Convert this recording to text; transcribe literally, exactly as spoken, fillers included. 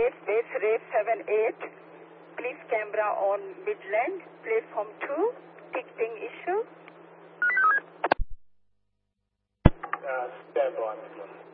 eight, base rate seven eight. Please Canberra on Midland, platform two, ticketing issue. Uh, stand by, Midland.